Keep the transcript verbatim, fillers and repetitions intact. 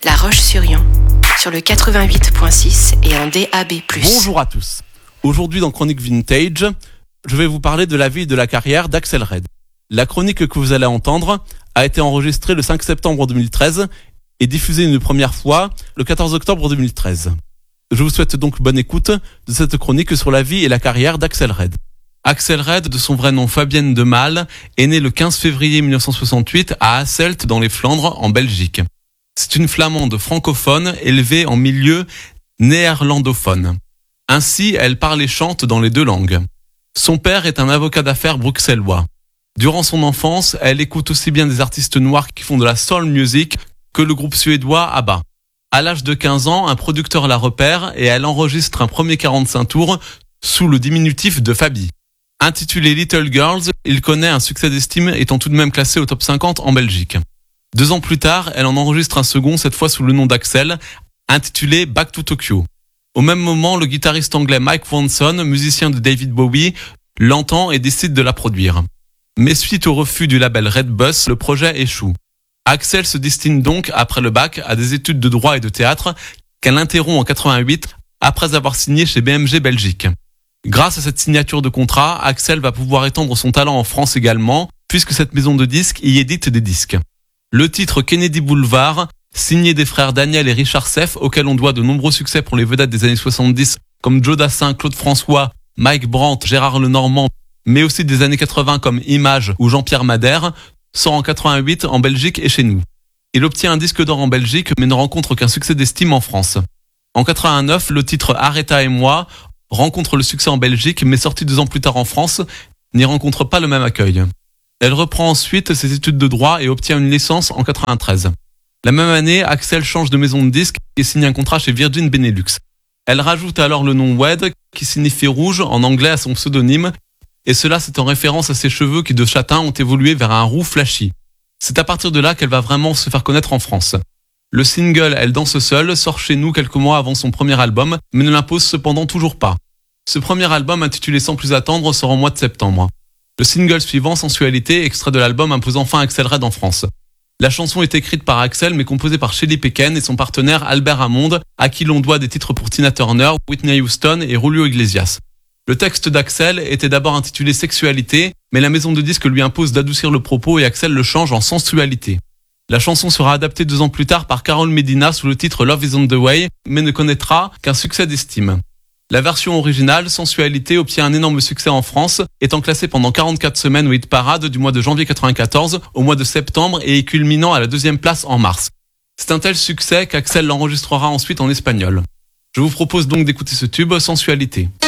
La Roche-sur-Yon, sur le quatre-vingt-huit virgule six et en D A B plus. Bonjour à tous. Aujourd'hui dans Chronique Vintage, je vais vous parler de la vie et de la carrière d'Axel Red. La chronique que vous allez entendre a été enregistrée le cinq septembre deux mille treize et diffusée une première fois le quatorze octobre deux mille treize. Je vous souhaite donc bonne écoute de cette chronique sur la vie et la carrière d'Axel Red. Axel Red, de son vrai nom Fabienne de Malle, est né le quinze février mille neuf cent soixante-huit à Hasselt dans les Flandres, en Belgique. C'est une flamande francophone élevée en milieu néerlandophone. Ainsi, elle parle et chante dans les deux langues. Son père est un avocat d'affaires bruxellois. Durant son enfance, elle écoute aussi bien des artistes noirs qui font de la soul music que le groupe suédois ABBA. À l'âge de quinze ans, un producteur la repère et elle enregistre un premier quarante-cinq tours sous le diminutif de Fabi. Intitulé Little Girls, il connaît un succès d'estime étant tout de même classé au top cinquante en Belgique. Deux ans plus tard, elle en enregistre un second, cette fois sous le nom d'Axel, intitulé Back to Tokyo. Au même moment, le guitariste anglais Mike Ronson, musicien de David Bowie, l'entend et décide de la produire. Mais suite au refus du label Red Bus, le projet échoue. Axel se destine donc, après le bac, à des études de droit et de théâtre qu'elle interrompt en quatre-vingt-huit après avoir signé chez B M G Belgique. Grâce à cette signature de contrat, Axel va pouvoir étendre son talent en France également, puisque cette maison de disques y édite des disques. Le titre Kennedy Boulevard, signé des frères Daniel et Richard Seff, auquel on doit de nombreux succès pour les vedettes des années soixante-dix, comme Joe Dassin, Claude François, Mike Brandt, Gérard Lenormand, mais aussi des années quatre-vingts comme Image ou Jean-Pierre Madère, sort en quatre-vingt-huit en Belgique et chez nous. Il obtient un disque d'or en Belgique, mais ne rencontre qu'un succès d'estime en France. En quatre-vingt-neuf, le titre Arrêta et moi rencontre le succès en Belgique, mais sorti deux ans plus tard en France, n'y rencontre pas le même accueil. Elle reprend ensuite ses études de droit et obtient une licence en quatre-vingt-treize. La même année, Axel change de maison de disques et signe un contrat chez Virgin Benelux. Elle rajoute alors le nom Wed, qui signifie rouge en anglais à son pseudonyme, et cela c'est en référence à ses cheveux qui de châtain ont évolué vers un roux flashy. C'est à partir de là qu'elle va vraiment se faire connaître en France. Le single Elle danse seule sort chez nous quelques mois avant son premier album, mais ne l'impose cependant toujours pas. Ce premier album intitulé Sans plus attendre sort au mois de septembre. Le single suivant, Sensualité, extrait de l'album, impose enfin Axel Red en France. La chanson est écrite par Axel mais composée par Shelly Pecken et son partenaire Albert Hammond, à qui l'on doit des titres pour Tina Turner, Whitney Houston et Julio Iglesias. Le texte d'Axel était d'abord intitulé Sexualité, mais la maison de disques lui impose d'adoucir le propos et Axel le change en Sensualité. La chanson sera adaptée deux ans plus tard par Carol Medina sous le titre Love is on the way, mais ne connaîtra qu'un succès d'estime. La version originale, Sensualité, obtient un énorme succès en France, étant classée pendant quarante-quatre semaines au hit parade du mois de janvier quatre-vingt-quatorze au mois de septembre et culminant à la deuxième place en mars. C'est un tel succès qu'Axel l'enregistrera ensuite en espagnol. Je vous propose donc d'écouter ce tube, Sensualité.